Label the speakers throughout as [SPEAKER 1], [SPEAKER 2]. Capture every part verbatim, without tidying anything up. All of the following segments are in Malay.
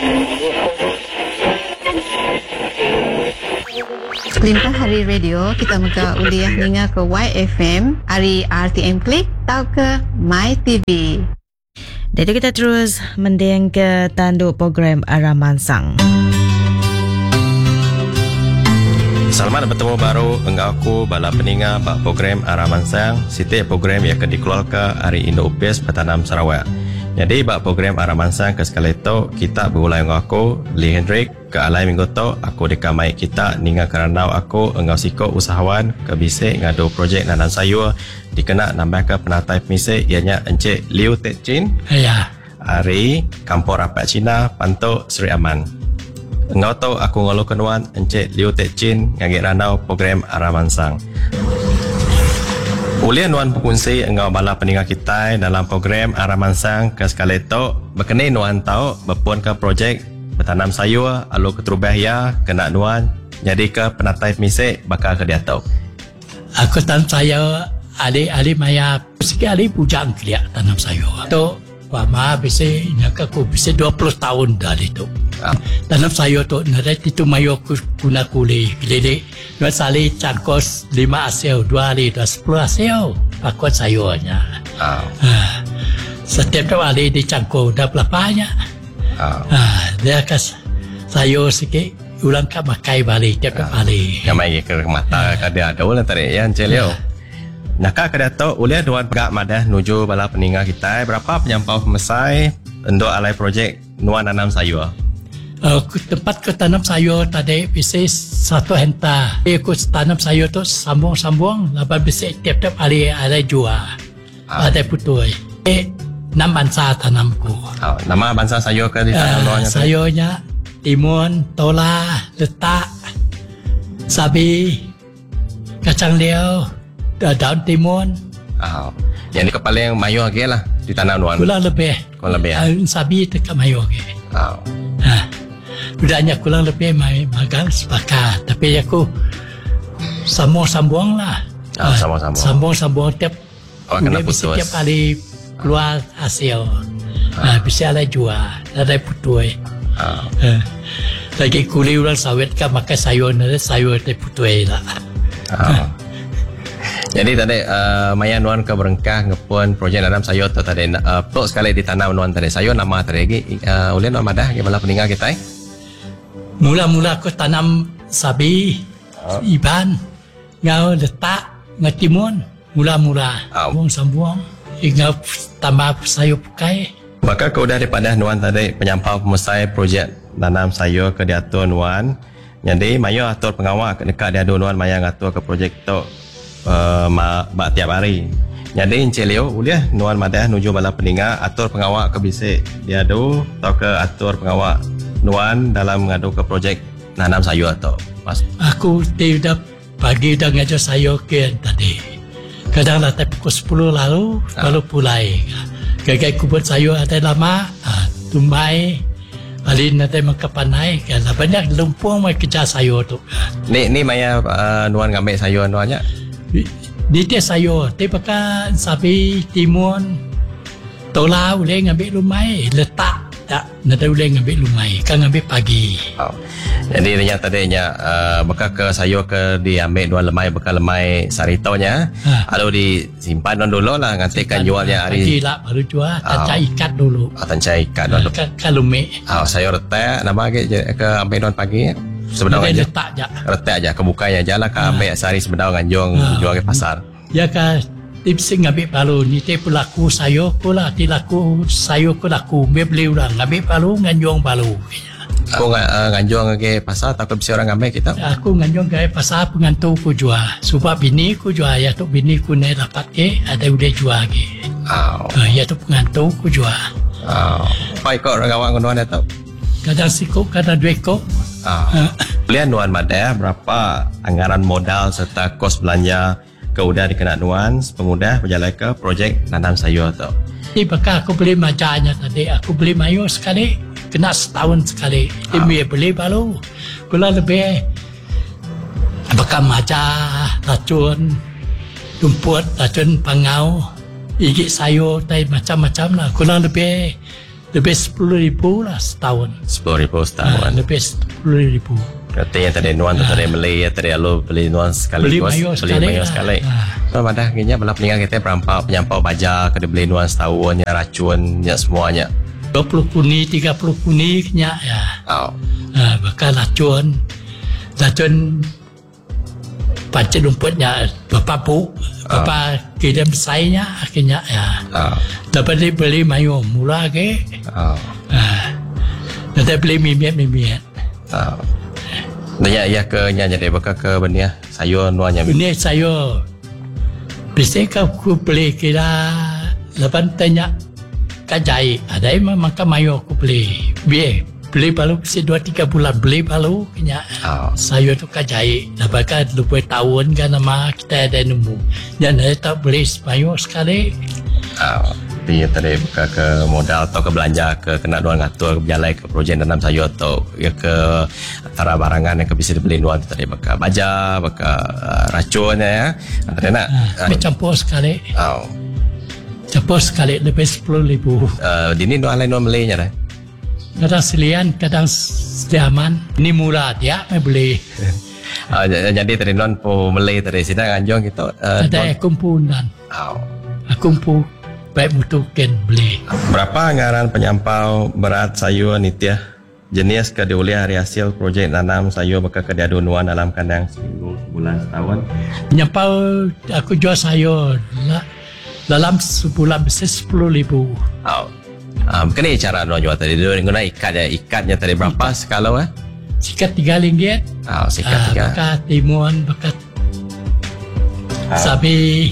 [SPEAKER 1] Limpah Hari Radio, kita muka uliah ninga ke Y F M, hari R T M Klik, tau ke My T V.
[SPEAKER 2] Jadi kita terus mendeng ke tanduk program Aramansang.
[SPEAKER 3] Selamat bertemu baru dengan aku bala peninga bak program Aramansang. Setiap program yang akan dikeluarkan hari Indo-Upis Petanam Sarawak. Jadi bak program Aramansang ke sekali itu kita berulai dengan aku Lee Hendrik ke alai minggu tu aku dikamai kita ninga kerana aku engau siko usahawan ke bisik ngadu projek nanam sayur dikena nambah ke penatai pemisik ianya Encik Liu Tek Chin.
[SPEAKER 4] Ya.
[SPEAKER 3] Hari Kampung Rapat Cina Pantuk Seri Aman. Engau tu aku ngalu kenuan Encik Liu Tek Chin ngagik ranau program Aramansang. Ulian nuan berkongsi engau bala peningat kita dalam program Aramansang ke sekali itu berkenai nuan tahu berpun ke projek bertanam sayur alu keterubah ya kena nuan jadi ke penatai pemisik bakal ke dia tahu.
[SPEAKER 4] Aku tanam sayur adik-adik maya sekali pujang keliak tanam sayur. Tu Wama bisa nak aku bisa dua puluh tahun dah itu. Ah. Tanam sayur tu nanti itu mayo aku guna kuli jadi dua sali cangkos lima asel dua hari dua sepuluh asel pakot sayurnya.
[SPEAKER 3] Ah.
[SPEAKER 4] Ah. Setiap kali dicangkul dah berapanya.
[SPEAKER 3] Ah.
[SPEAKER 4] Ah. Dia kas sayur sikit ulang ke makai balik tiap ah. kali.
[SPEAKER 3] Yang mai ke mata ah. kada ada ulang tarik ya Encik Liu. Nakak kada tahu uliah duan pegak madah nuju bala peninga kita berapa penyampau pemesai untuk alai projek nuan nanam sayur.
[SPEAKER 4] Uh, tempat ke tanam sayur tadi bisa satu hektar. Aku tanam sayur tu sambung-sambung, lepas bisa tiap-tiap hari ada jual, ah. ada putui. Eh, enam bangsa tanamku.
[SPEAKER 3] Oh, nama bangsa sayur ke di tanam uh, luarnya?
[SPEAKER 4] Sayurnya timun, tola, letak, sabi, kacang liau, daun timun.
[SPEAKER 3] Oh, yang di kepala yang mayu lagi lah di tanam luar.
[SPEAKER 4] Kurang lebih.
[SPEAKER 3] Kurang lebih.
[SPEAKER 4] Uh, sabi dekat mayu lagi.
[SPEAKER 3] Oh.
[SPEAKER 4] Ha. Budaknya kurang lebih mai magang sepakat, tapi aku sambung-sambung lah.
[SPEAKER 3] Oh, sambung-sambung.
[SPEAKER 4] Sambung-sambung tiap
[SPEAKER 3] oh, kena putus.
[SPEAKER 4] Setiap kali keluar hasil, oh. ha, bisa ada jual, ada putui. Oh. Ha. Lagi kuli orang sawit kan makan sayur, ada sayur ada putui lah.
[SPEAKER 3] Oh. Jadi tadi uh, Maya nuan ke berengkah ngepun projek nanam sayur tu tadi uh, plot sekali ditanam nuan tadi sayur nama tadi lagi uh, ulin nuan madah gimana peninggal kita eh?
[SPEAKER 4] Mula-mula aku tanam sabi, oh. iban, ngau letak, ngatimun, mula-mula, oh. buang sambuang, ngau tambah sayur pukai.
[SPEAKER 3] Maka kau dah daripada nuan tadi penyampau pemesai projek nanam sayur ke diatur nuan. Jadi Maya atur pengawal dekat diatur nuan Maya ngatur ke projek tu uh, bak tiap hari. Jadi Encik Liu, uliah nuan madah nuju bala peninggal atur pengawal ke bisik diadu atau ke atur pengawal nuan dalam mengadu ke projek nanam sayur atau mas?
[SPEAKER 4] Aku tidak pagi dah ngajar sayur ke tadi. Kadang lah pukul sepuluh lalu ah. baru pulai. Gagai kubur sayur ada lama, ah, tumbai, alin ada makapanai. Kan banyak lumpur mai kerja sayur tu.
[SPEAKER 3] Ni ni Maya uh, nuan ngambil sayur nuannya?
[SPEAKER 4] Ni dia sayur, tapi pakai sapi timun, tola boleh ngambil lumai, letak. Tak, nak boleh ngambil lumai, kan ngambil pagi.
[SPEAKER 3] Oh. Jadi dia tadinya uh, bekal ke sayur ke diambil dua lemai bekal lemai saritonya. Ha. Lalu disimpan dulu lah, nanti kan jualnya hari.
[SPEAKER 4] Pagi lah baru jual, tancai oh. ikat dulu.
[SPEAKER 3] Oh, tancai ikat dulu.
[SPEAKER 4] Kan kalumi.
[SPEAKER 3] Oh, sayur retak nama ke ke ambil don pagi. Sebenarnya aja.
[SPEAKER 4] Letak aja.
[SPEAKER 3] Retak aja, kebukanya aja lah kan ambil sehari sebenarnya nganjong ha. jual ke pasar.
[SPEAKER 4] Ya kan. Tipsi ngambil palu ni te pelaku sayur ko lah ti laku sayur ko laku me beli orang ngambil palu nganjong palu.
[SPEAKER 3] Aku uh, nganjong ke pasar takut bisa orang ngambil kita.
[SPEAKER 4] Aku nganjong ke pasar pengantu ku jual. Sebab bini ku jual ya tu bini ku ne dapat ke ada udah jual ke. Oh. Uh, ya tu pengantu ku jual.
[SPEAKER 3] Oh. Baik kok orang awak nuan dah tahu.
[SPEAKER 4] Kadang sikok kadang dua kok.
[SPEAKER 3] Oh. Uh. Belian nuan madah berapa anggaran modal serta kos belanja ke udah dikena nuan pengudah berjalan ke projek nanam sayur tu.
[SPEAKER 4] Ni bakal aku beli macanya tadi. Aku beli mayu sekali, kena setahun sekali. Ini oh. beli baru. Kula lebih bakal maca racun rumput, racun pangau, gigi sayur, tai macam-macam lah. Kula lebih lebih sepuluh ribu lah setahun.
[SPEAKER 3] Sepuluh ribu
[SPEAKER 4] Ah,
[SPEAKER 3] setahun.
[SPEAKER 4] lebih sepuluh ribu.
[SPEAKER 3] Katanya tadi nuan tu tadi Malay, tadi lo beli nuan sekali
[SPEAKER 4] Beli
[SPEAKER 3] kos,
[SPEAKER 4] mayo
[SPEAKER 3] beli
[SPEAKER 4] sekali
[SPEAKER 3] mayo
[SPEAKER 4] lah.
[SPEAKER 3] sekali.
[SPEAKER 4] Ah.
[SPEAKER 3] So pada akhirnya bala peninggal kita perampau penyampau baja, kena beli nuan setahun, ya racun, ya semuanya.
[SPEAKER 4] dua puluh kuni, tiga puluh kuni kena ya.
[SPEAKER 3] Oh.
[SPEAKER 4] Ah, bakal racun. Racun pancet rumputnya bapak bu, bapak kirim saya akhirnya ya.
[SPEAKER 3] Oh.
[SPEAKER 4] Dapat dia beli mayo murah ke.
[SPEAKER 3] Oh.
[SPEAKER 4] Ah. Dapat beli mimiat-mimiat.
[SPEAKER 3] Oh. Nanya ya ke nya jadi bakal ke benih sayur nuannya.
[SPEAKER 4] Ini saya bisa aku beli kira lepas tanya kajai ada yang makan mayo aku beli biar beli baru bisa dua tiga bulan beli baru kena
[SPEAKER 3] Oh.
[SPEAKER 4] sayur tu kajai lepas kan lupa tahun kan nama kita ada nemu dan saya tak beli mayo sekali.
[SPEAKER 3] Oh. Dia tadi buka ke modal atau ke belanja ke kena nuan ngatur ke berjalai ke projek tanam sayur atau ya ke antara barangan yang ke bisa dibeli nuan tu tadi baka baja baka uh, racunnya ya. Ada nak
[SPEAKER 4] Ah, uh, campur sekali
[SPEAKER 3] oh.
[SPEAKER 4] campur sekali lebih sepuluh ribu.
[SPEAKER 3] Uh, dini nuan lain nuan Malaynya dah.
[SPEAKER 4] Kadang selian kadang sediaman ini murah dia mai beli.
[SPEAKER 3] Uh, jadi tadi nuan po Malay tadi sidang anjong kita uh,
[SPEAKER 4] Ada kumpulan
[SPEAKER 3] oh.
[SPEAKER 4] kumpul baik mutukin beli.
[SPEAKER 3] Berapa anggaran penyampau berat sayur nitya jenis ke diulih hari hasil projek nanam sayur bakal ke diadu nuan dalam kandang seminggu sebulan setahun.
[SPEAKER 4] Penyampau aku jual sayur lah, dalam sebulan bisa sepuluh ribu.
[SPEAKER 3] Oh. Um, kan ni cara nuan jual tadi dia guna ikat ya ikatnya tadi berapa skala eh?
[SPEAKER 4] Sikat tiga ringgit.
[SPEAKER 3] Oh, sikat
[SPEAKER 4] Ah,
[SPEAKER 3] tiga.
[SPEAKER 4] bakat timun, bakat
[SPEAKER 3] Ah.
[SPEAKER 4] sabi,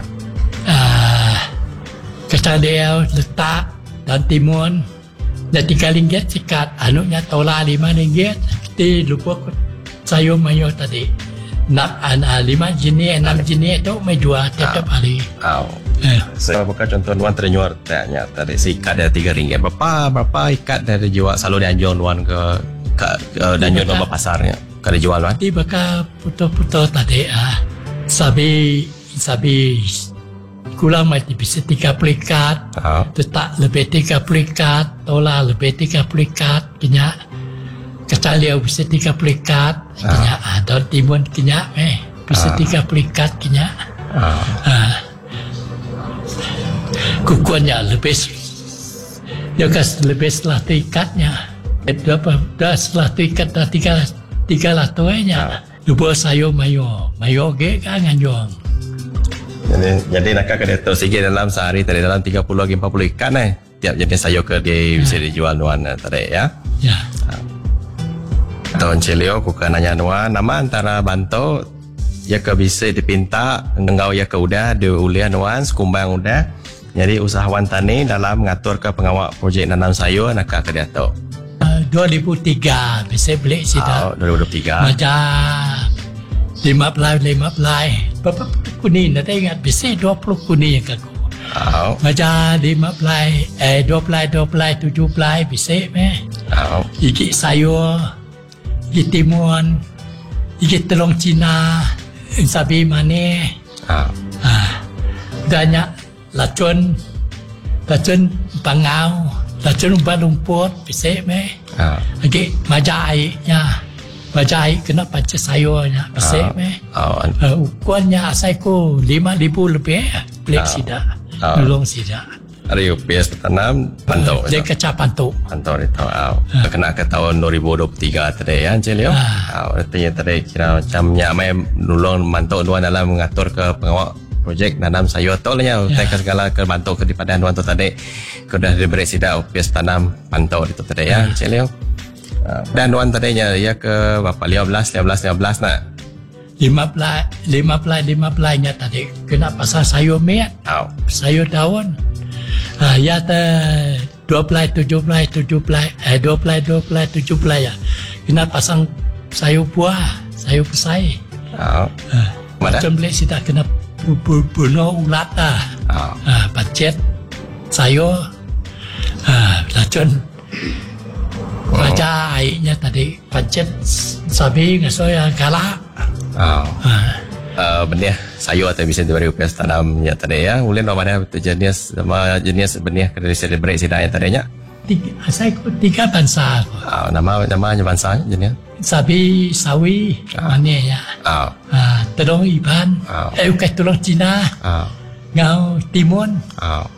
[SPEAKER 4] ah, kacang dia letak dan timun. Dan tiga ringgit sikat, anunya tola lima ringgit. Kita lupa sayur mayo tadi. Nak uh, lima jenis, enam jenis itu mai jual tiap-tiap hari.
[SPEAKER 3] Oh.
[SPEAKER 4] Eh.
[SPEAKER 3] Saya buka contoh nuan ternyuar tanya tadi si ikat dia tiga ringgit. Berapa berapa ikat dari jual selalu dianjung nuan ke ke, ke dan jual nuan pasarnya. Ke dijual nuan.
[SPEAKER 4] Di baka puto-puto tadi ah. Sabi sabi kurang mati bisa tiga puluh ikat.
[SPEAKER 3] Oh.
[SPEAKER 4] Tetap lebih tiga puluh ikat, tola lebih tiga puluh ikat, kena kacang liau bisa tiga puluh ikat, kena ah. Daun timun kena eh bisa tiga puluh ikat kena.
[SPEAKER 3] Oh.
[SPEAKER 4] Ah. Kukuannya lebih dia kas lebih setelah tu ikatnya. Dah dah setelah tu ikat dah tiga tiga lah tu nya. Lupa sayur mayo, mayo ge kan anjong.
[SPEAKER 3] Jadi jadi nak ke dia segi dalam sehari tadi dalam tiga puluh lagi empat puluh ikan eh. Tiap jenis sayur ke dia bisa dijual nuan eh, tadi ya.
[SPEAKER 4] Ya.
[SPEAKER 3] Tahun Cilio ku ke nanya nuan nama antara bantu ya ke bisa dipinta engau ya ke udah diuliah nuan sekumbang udah. Jadi usahawan tani dalam mengatur ke pengawal projek nanam sayur nak ke dia tu.
[SPEAKER 4] Uh, dua ribu tiga bisa beli
[SPEAKER 3] Oh,
[SPEAKER 4] sudah.
[SPEAKER 3] dua ribu dua puluh tiga.
[SPEAKER 4] Macam lima belas lima belas. Berapa kuning? Nanti ingat bisa dua puluh kuning yang aku.
[SPEAKER 3] Oh.
[SPEAKER 4] Macam lima belas, eh dua belas dua belas tujuh belas bisa meh.
[SPEAKER 3] Oh.
[SPEAKER 4] Gigi sayur, gigi timun, gigi telung Cina, sabi manis.
[SPEAKER 3] Oh.
[SPEAKER 4] Ah, banyak lacun, lacun pangau, lacun umpan rumput, bisa meh.
[SPEAKER 3] Oh.
[SPEAKER 4] Lagi majak airnya, majak air kena pancet sayurnya, bisa meh.
[SPEAKER 3] Oh.
[SPEAKER 4] Uh, ukurannya asal ku lima ribu lebih, beli
[SPEAKER 3] Ah.
[SPEAKER 4] sidak,
[SPEAKER 3] Ah.
[SPEAKER 4] tolong sidak.
[SPEAKER 3] Hari U P S bertanam pantau.
[SPEAKER 4] Dia kecapan tu.
[SPEAKER 3] Pantau itu. Oh. Kena ke tahun dua ribu dua puluh tiga tadi ya Cilio.
[SPEAKER 4] Ah.
[SPEAKER 3] Oh, artinya tadi kira macam nyamai nulung mantau nuan dalam mengatur ke pengawal projek nanam sayur tu lah ya. Ke segala ke bantu ke di padan nuan tu tadi. Sudah diberi sida U P S tanam pantau itu tadi ya Cilio. Uh, dan nuan tadinya ya ke berapa lima belas lima belas lima belas nak.
[SPEAKER 4] Lima belas, lima belas, lima belasnya tadi kena pasal sayur miat,
[SPEAKER 3] Oh.
[SPEAKER 4] sayur daun. Ah, ya te dua belas, tujuh belas, tujuh belas, eh dua belas, dua belas, tujuh belas ya. Kena pasang sayur buah, sayur pesai.
[SPEAKER 3] Oh.
[SPEAKER 4] Ah,
[SPEAKER 3] Mana?
[SPEAKER 4] macam beli kita kena bu- bu- bunuh ulat ah.
[SPEAKER 3] Oh.
[SPEAKER 4] Ah, pancet sayur. Ah, racun. Baca airnya tadi pancet sabi ngasoy galak.
[SPEAKER 3] Oh.
[SPEAKER 4] Ah.
[SPEAKER 3] Uh, benih sayur atau bisa diberi U P S tanamnya tadi ya. Ulin mana betul jenis sama jenis benih kerja diberi sidanya tadinya.
[SPEAKER 4] tiga, saya ikut tiga bangsa.
[SPEAKER 3] Ah, nama nama bangsa jenis.
[SPEAKER 4] Sabi Sawi,
[SPEAKER 3] Ah.
[SPEAKER 4] mana ya?
[SPEAKER 3] Ah.
[SPEAKER 4] Ah, tolong Iban,
[SPEAKER 3] Ah.
[SPEAKER 4] eh bukan tolong Cina,
[SPEAKER 3] Ah.
[SPEAKER 4] ngau Timun.
[SPEAKER 3] Ah.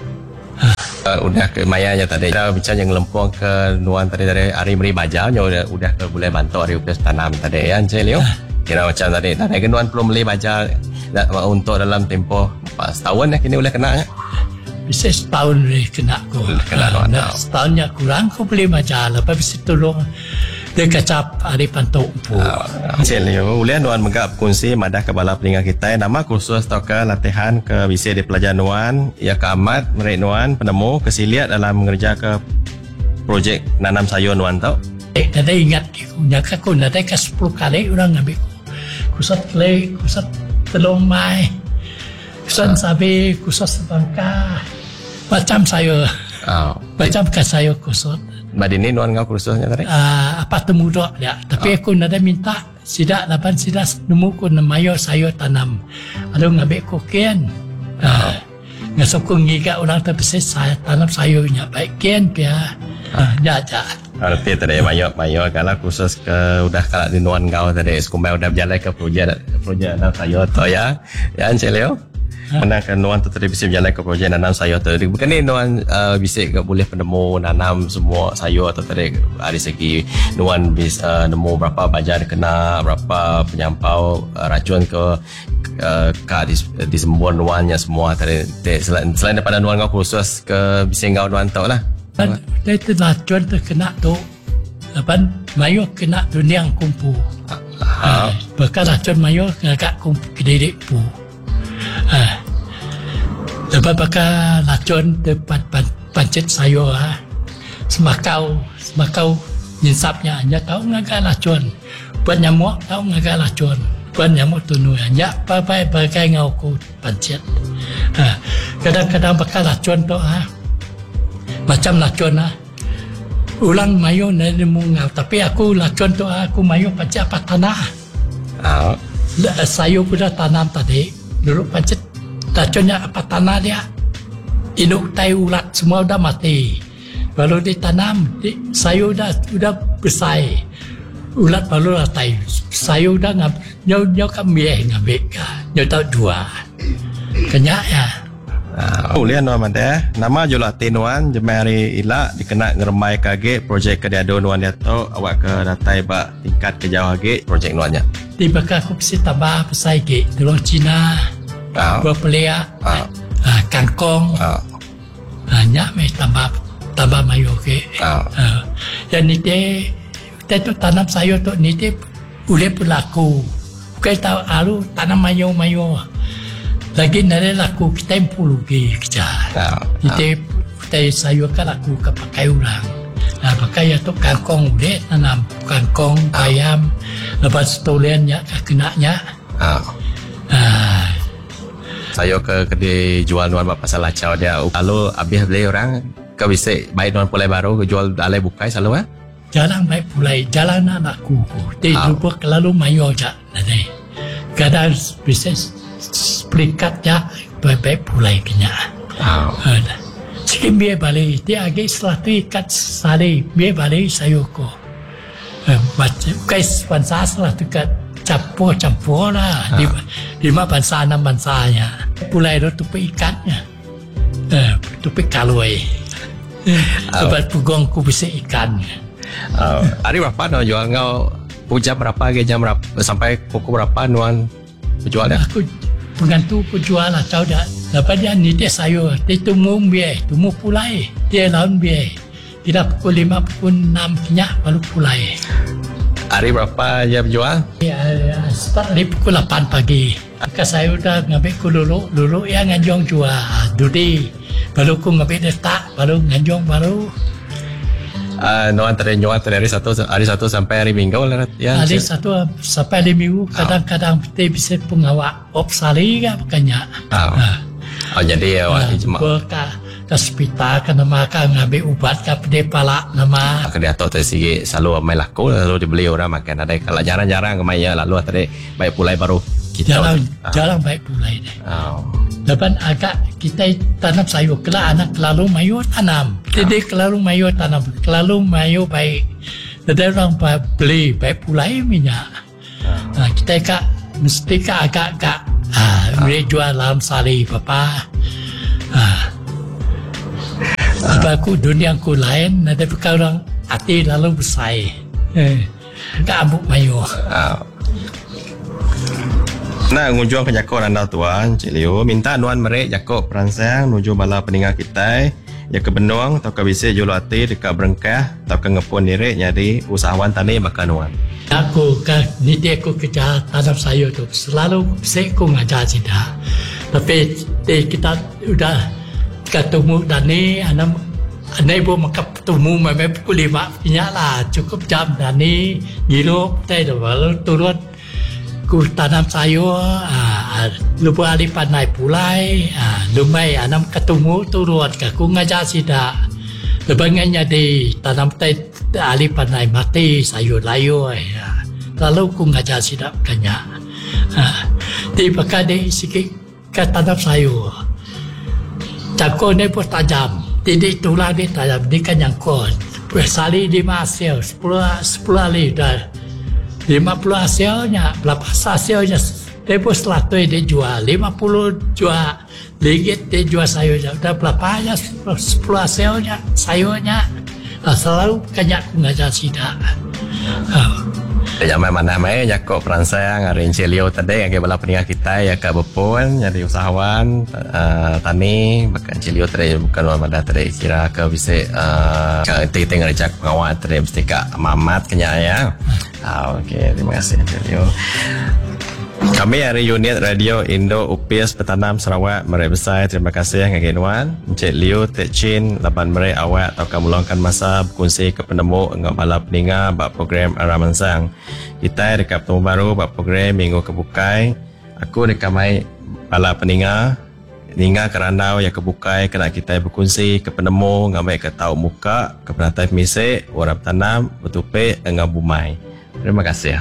[SPEAKER 3] Uh, udah ke mayanya tadi kita bincang yang lempung ke nuan tadi dari hari beri baja nya udah udah ke boleh bantu hari upes tanam tadi ya Encik Leo. Kira macam tadi tadi ke nuan perlu beli baja dah, untuk dalam tempoh empat tahun ya kini boleh kena ya.
[SPEAKER 4] Bisa setahun boleh kena ko.
[SPEAKER 3] Kena nuan.
[SPEAKER 4] Nah, setahunnya kurang ko beli majalah, lepas bisa tolong dia kacap hari pantau umpu.
[SPEAKER 3] Encik Leo boleh nuan megap kunci madah ke bala peningat kita nama kursus atau ke latihan ke bisi di pelajar nuan ya ke amat mereka nuan penemu kesiliat dalam mengerja ke projek nanam sayur nuan tau.
[SPEAKER 4] Eh, ada ingat punya aku ada ke sepuluh kali orang ambil kusat kle, kusat telung mai, kusat sabi, kusat sebangka, macam saya,
[SPEAKER 3] Oh.
[SPEAKER 4] macam kan saya kusat.
[SPEAKER 3] Badini nuan ngau kursusnya tadi.
[SPEAKER 4] Uh, apa temu dok ya, tapi aku nada minta sidak lapan sidak nemu ko namayo sayo tanam, ada ngambil kokian, uh, ngasok ko ngiga orang terbesar saya tanam sayurnya baik kian pia, uh, ya ya.
[SPEAKER 3] Arti tadi mayo mayo kalau khusus ke udah kalau di nuan kau tadi sekumai udah berjalan ke projek projek nanam sayur tu ya ya Encik Leo. Mana ke nuan tu tadi bisa berjalan ke projek nanam sayur tu. Bukan ni nuan uh, bisa ke boleh penemu nanam semua sayur atau tadi dari segi nuan bisa uh, nemu berapa baja kena berapa penyampau uh, racun ke uh, ke di, di semua nuannya semua tadi. Selain, selain daripada nuan kau khusus ke bisa kau nuan tahu lah.
[SPEAKER 4] Dan dia racun tu kena tu, lapan mayo kena tu niang kumpu. Ah, bekas racun mayo kena kat kumpu kededek pu. Ah, lepas bekas racun depan pan, pancet sayur ah, semakau semakau nyinsapnya hanya tahu ngagak racun. Buat nyamuk tahu ngagak racun. Buat nyamuk tu nu hanya papai bagai ngau ku pancet. Ah, kadang-kadang bekas racun tu ah. Macam lacon lah. Ulang mayu dari mungau. Tapi aku lacon tu aku mayu pancet apa tanah.
[SPEAKER 3] Oh.
[SPEAKER 4] Sayur pun dah tanam tadi. Dulu pancet laconnya apa tanah dia. Induk tai ulat semua dah mati. Baru ditanam, di, sayur dah sudah besar. Ulat baru dah tai. Sayur dah ngap, nyau nyau kami ngambil ka. Nyau tahu dua. Kenyak ya.
[SPEAKER 3] Uh, Ulian nuan mande nama jula tinuan jemari ila dikena ngeremai kage projek ke diado nuan dia tu awak ke datai ba tingkat ke jauh age projek nuannya
[SPEAKER 4] Tiba ke aku mesti tambah pesai ke tolong Cina
[SPEAKER 3] uh,
[SPEAKER 4] berpeliak
[SPEAKER 3] uh,
[SPEAKER 4] uh, kangkong
[SPEAKER 3] uh,
[SPEAKER 4] banyak me tambah tambah mayo ke
[SPEAKER 3] uh,
[SPEAKER 4] uh, yang ni te kita tu tanam sayur tu ni te boleh berlaku bukan tahu alu tanam mayo mayo lagi nare laku kita yang puluh ke kerja.
[SPEAKER 3] uh,
[SPEAKER 4] Kita kita sayur kan laku ke pakai orang. Nah pakai itu kangkong udah tanam kangkong bayam lepas tolennya kenaknya.
[SPEAKER 3] uh.
[SPEAKER 4] Ah,
[SPEAKER 3] Saya ke kedai jual nuan bapa salah cau dia lalu habis beli orang ke bisa baik nuan pulai baru ke jual alai bukai selalu eh
[SPEAKER 4] jarang baik pulai jalan anak laku. Dia
[SPEAKER 3] Oh.
[SPEAKER 4] lupa lalu mayo aja nanti. Kadang bisnes peringkat ya baik-baik pulai kena.
[SPEAKER 3] uh.
[SPEAKER 4] Uh, Sikit biar balik dia agak selatu ikat sari biar balik sayur ko. Uh, macam kais bangsa selatu ikat campur-campur lah. Di, di mana bangsa enam bangsanya. Pulai itu tupai ikatnya. Uh, tupai kaloi. Sebab pugong ku bisa ikannya.
[SPEAKER 3] Uh, hari berapa nuan jual ngau jam berapa ke jam berapa sampai pukul berapa nuan jual dia
[SPEAKER 4] Aku pengantu ku jual lah tahu dah. Lepas dia ni dia sayur, dia tumbuh biar, tumbuh pulai, dia lawan biar. Kita pukul lima, pukul enam kenyak baru pulai.
[SPEAKER 3] hari berapa jam jual
[SPEAKER 4] Ya, start dari pukul lapan pagi. Maka saya udah ngambil ku lulu, lulu yang nganjong jual, dudi. Baru ku ngambil letak, baru nganjong baru.
[SPEAKER 3] uh, nuan tadi jual tadi hari satu hari satu sampai hari minggu lah ya
[SPEAKER 4] Ada satu sampai lima minggu, kadang-kadang kita bisa pengawak opsali kan makanya.
[SPEAKER 3] oh. Oh jadi ya wah cuma
[SPEAKER 4] Ke ke hospital ke nama ke ngambil ubat ke pede pala nama.
[SPEAKER 3] ke dia tahu tadi segi selalu main laku lalu dibeli orang makan ada kalau jarang-jarang kemaya lalu tadi baik pulai baru kita
[SPEAKER 4] jarang
[SPEAKER 3] ah.
[SPEAKER 4] jarang baik pulai deh.
[SPEAKER 3] Oh.
[SPEAKER 4] Lepas agak kita tanam sayur, kalau anak kelalu mayu tanam, jadi kelalu mayu tanam, kelalu mayu baik. Jadi orang beli baik pulai minyak. Ah. Kita agak mesti agak-agak ah, mereka jual dalam sari papa. Ah. Sebab aku dunia aku lain, ada orang hati lalu besar. Eh, agak ambuk mayu.
[SPEAKER 3] Ah. Nah, ngunjung ke Jakob anda tuan, Cik Leo, minta nuan merek Jakob peransang nuju bala peninggal kita ya ke Benong atau ke Bisik Julu Hati dekat Berengkah atau ke Ngepun Direk jadi usahawan tani bakal nuan.
[SPEAKER 4] Aku kan niti aku kerja tanam sayur tu selalu Bisik aku ngajar tidak. Tapi eh, kita udah ketemu tani anak anak ibu maka ketemu memang pukul lima punya lah cukup jam tani gilu teh lalu turun ku tanam sayur, ah, lupa ali pandai pulai, ah, lumai anam ketemu turun ke ku ngajar sida. Lebangnya di tanam teh ali pandai mati sayur layu, ah. Lalu ku ngajar sida kanya. Ah, di pakai di sikit ke tanam sayur. Cakor ni pun tajam, jadi tulang ni tajam, di kan yang kuat. Sali di masih sepuluh sepuluh ali dah. lima puluh hasilnya, berapa hasilnya tempoh setelah itu dia jual lima puluh jual ringgit dia jual sayurnya udah berapa aja sepuluh hasilnya sayurnya nah, selalu kanyak aku ngajar sidak
[SPEAKER 3] Zaman mana mai Jakob peransang hari Cik Leo tadi yang bala peninggal kita ya ke Bepun jadi usahawan uh, tani bahkan Cik Leo tadi bukan orang pada tadi kira ke bisa uh, ke tinggal cak pengawal tadi mesti ke mamat kenya ya. Ah, okey, terima kasih Cik Leo. Kami dari unit Radio Indo U P S Petanam Sarawak Merai Besar. Terima kasih ngagin wan Encik Leo Tek Chin laban merai awak atau meluangkan masa berkongsi ke penemu dengan bala peningal bab program Araman Sang. Kita dekat penemu baru bab program Minggu Kebukai. Aku dekat mai bala peningal Ninga kerana yang kebukai kena kita berkongsi ke penemu ngamai ke tahu muka ke penatai misik orang tanam betupe dengan bumai. Terima kasih.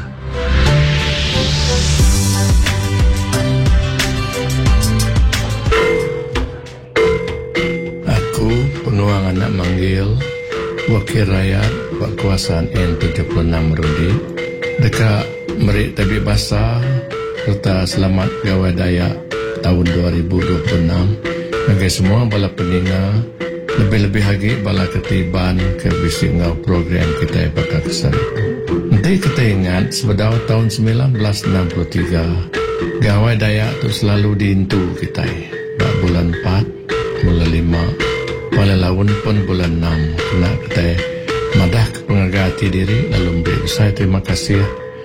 [SPEAKER 5] Penuang anak manggil Wakil Rakyat Berkuasaan N tujuh puluh enam Rudi dekat Merik Tabik Basah serta Selamat Pegawai Dayak tahun dua ribu dua puluh enam bagi semua bala peningal lebih-lebih lagi bala ketiban ke bisik ngau program kita bakal kesan. Nanti kita ingat sebedau tahun sembilan belas enam puluh tiga Gawai Dayak tu selalu diintu kita bulan empat bulan lima Pada lawan pun bulan enam kena kita madah ke pengagati diri lalu beri saya terima kasih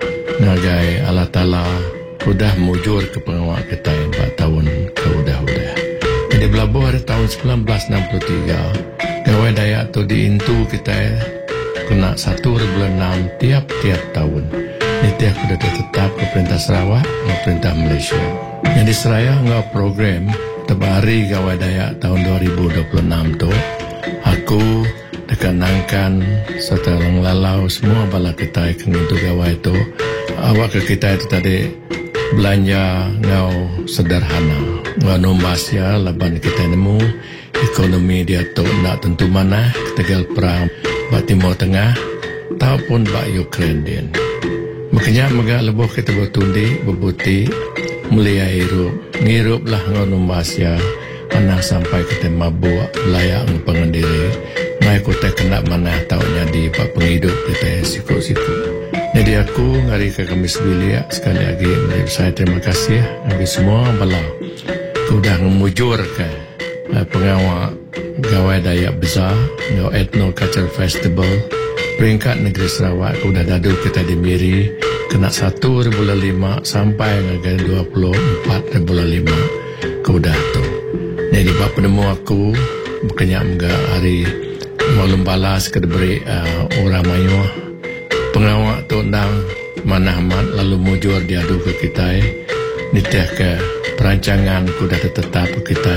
[SPEAKER 5] ngagai Allah Ta'ala udah mujur ke pengawal kita empat tahun ke udah-udah. Jadi belabuh hari tahun sembilan belas enam puluh tiga Gawai Dayak tu diintu kita kena satu bulan enam tiap-tiap tahun. Ini tiap sudah tetap ke Perintah Sarawak dan Perintah Malaysia. Jadi seraya ngau program Tebari Gawai Dayak tahun dua ribu dua puluh enam tu aku dikenangkan serta lalau semua bala kita yang itu gawai tu awak ke kita itu tadi belanja ngau sederhana ngau numbasya laban kita nemu ekonomi dia tu nak tentu mana ketegal perang bak Timur Tengah ataupun bak Ukraine din makanya megak lebuh kita bertundi berbuti mulia hirup ngirup lah ngau numbasya anak sampai kita mabuk layak pengendiri ngai kita kena mana taunya di pak penghidup kita siku-siku. Jadi aku ngari ke Kamis Bilia sekali lagi saya terima kasih bagi semua bala sudah memujur ke pengawal Gawai Dayak Besar ngau Ethno Cultural Festival peringkat negeri Sarawak sudah dadu kita di Miri kena satu bulan lima sampai dengan dua puluh empat bulan lima kuda tu. Jadi bapa penemu aku bukannya enggak hari maklum balas ke diberi uh, orang mayu pengawak tu undang manahamat lalu mujur diadu ke kita nitiah ke perancangan kuda tetap ke kita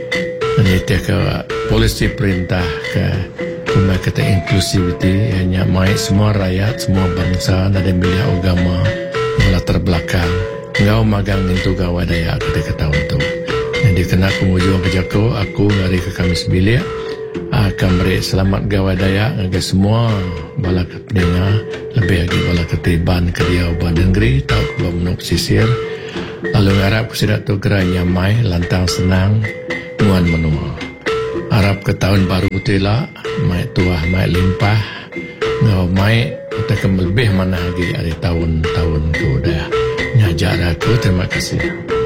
[SPEAKER 5] nitiah ke polisi perintah ke rumah kita inclusivity hanya mai semua rakyat semua bangsa dan milia agama latar belakang ngau magang nintu gawai daya ketika tahun tu. Jadi kena pengujuan kerja ko, aku ngari ke Kamis Bilik akan beri selamat gawai daya ngaga semua bala kepeninga lebih lagi bala ketiban kediau badengri tau ke menuk sisir. Lalu ngarap kusidak tu gerai nyamai lantang senang muan menua. Harap ke tahun baru tila mai tuah mai limpah ngau mai kita lebih mana lagi ada tahun-tahun ku dah. Nyajak aku, terima kasih.